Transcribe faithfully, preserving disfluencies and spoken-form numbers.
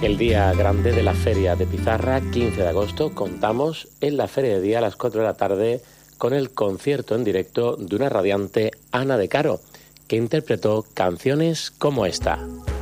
El día grande de la Feria de Pizarra, quince de agosto, contamos en la Feria de Día a las cuatro de la tarde con el concierto en directo de una radiante Ana de Caro, que interpretó canciones como esta.